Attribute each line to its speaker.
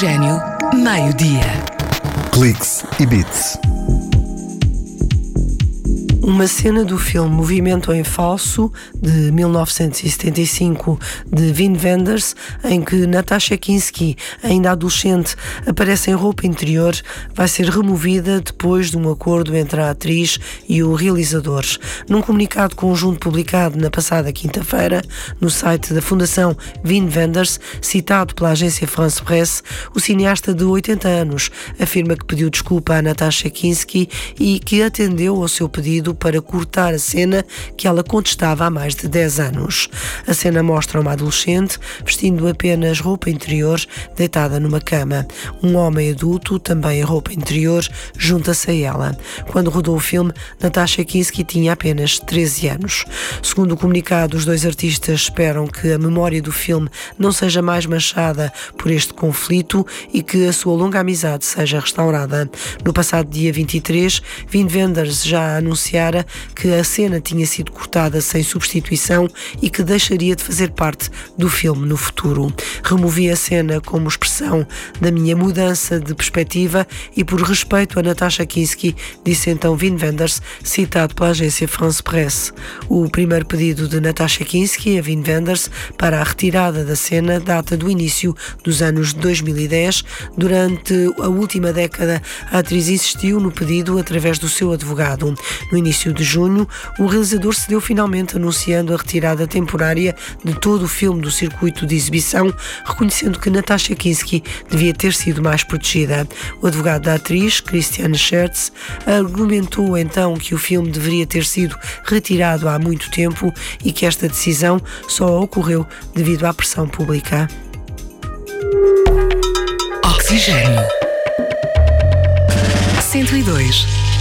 Speaker 1: Oxigênio, meio-dia.
Speaker 2: Cliques e Beats.
Speaker 3: Uma cena do filme Movimento em Falso, de 1975, de Wim Wenders, em que Natasha Kinski, ainda adolescente, aparece em roupa interior, vai ser removida depois de um acordo entre a atriz e o realizador. Num comunicado conjunto publicado na passada quinta-feira, no site da Fundação Wim Wenders, citado pela agência France Presse, o cineasta de 80 anos afirma que pediu desculpa a Natasha Kinski e que atendeu ao seu pedido para cortar a cena que ela contestava há mais de 10 anos. A cena mostra uma adolescente vestindo apenas roupa interior, deitada numa cama. Um homem adulto, também em roupa interior, junta-se a ela. Quando rodou o filme, Natasha Kinski tinha apenas 13 anos. Segundo o comunicado, os dois artistas esperam que a memória do filme não seja mais manchada por este conflito e que a sua longa amizade seja restaurada. No passado dia 23, Wim Wenders já anunciara que a cena tinha sido cortada sem substituição e que deixaria de fazer parte do filme no futuro. Removi a cena como expressão da minha mudança de perspectiva e por respeito a Natasha Kinski, disse então Wim Wenders, citado pela agência France Presse. O primeiro pedido de Natasha Kinski a Wim Wenders para a retirada da cena data do início dos anos 2010. Durante a última década, a atriz insistiu no pedido através do seu advogado. No início de junho, o realizador cedeu finalmente, anunciando a retirada temporária de todo o filme do circuito de exibição, reconhecendo que Natasha Kinski devia ter sido mais protegida. O advogado da atriz, Christian Schertz, argumentou então que o filme deveria ter sido retirado há muito tempo e que esta decisão só ocorreu devido à pressão pública.
Speaker 1: Oxigênio 102.